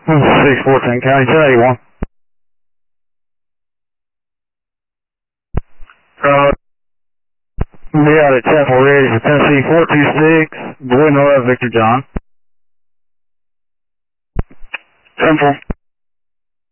614 County 1081. Be out at Chapel ready for Tennessee 426, Boy Nora, Victor John. Central.